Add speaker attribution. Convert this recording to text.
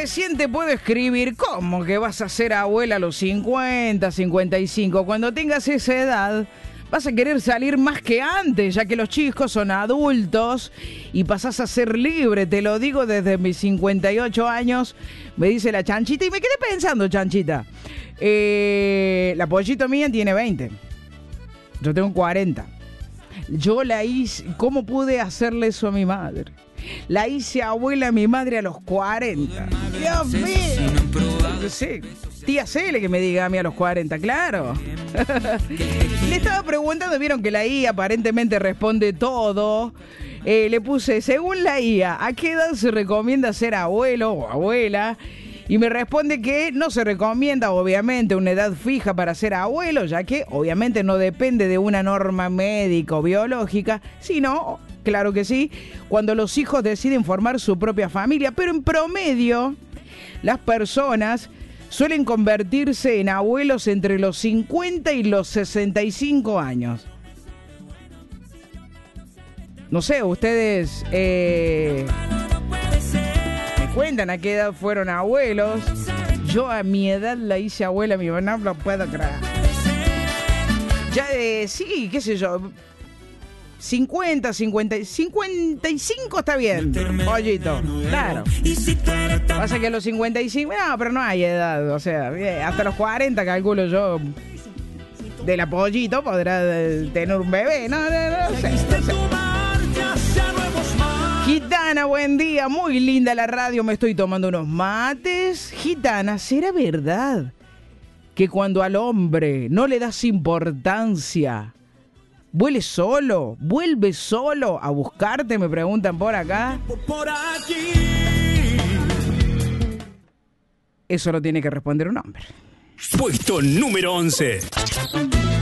Speaker 1: recién te puedo escribir. ¿Cómo que vas a ser abuela a los 50, 55? Cuando tengas esa edad, vas a querer salir más que antes, ya que los chicos son adultos y pasás a ser libre. Te lo digo desde mis 58 años, me dice la chanchita. Y me quedé pensando, chanchita. La pollito mía tiene 20. Yo tengo 40. Yo la hice... ¿Cómo pude hacerle eso a mi madre? La hice abuela a mi madre a los 40. ¡Dios mío! Sí. Tía Cele que me diga a mí a los 40, claro. Le estaba preguntando, vieron que la IA aparentemente responde todo. Le puse, según la IA, ¿a qué edad se recomienda ser abuelo o abuela? Y me responde que no se recomienda, obviamente, una edad fija para ser abuelo, ya que obviamente no depende de una norma médica o biológica, sino, claro que sí, cuando los hijos deciden formar su propia familia. Pero en promedio, las personas suelen convertirse en abuelos entre los 50 y los 65 años. No sé, ustedes me cuentan a qué edad fueron abuelos. Yo a mi edad la hice abuela, mi mamá no lo puedo creer. Ya sí, qué sé yo, 50, 55 está bien, pollito, claro. Pasa que a los 55, no, pero no hay edad, o sea, hasta los 40 calculo yo, de la pollito podrá tener un bebé, no sé. Gitana, buen día, muy linda la radio, me estoy tomando unos mates. Gitana, ¿será verdad que cuando al hombre no le das importancia, vuelve solo a buscarte? Me preguntan por acá. Eso lo tiene que responder un hombre.
Speaker 2: Puesto número 11.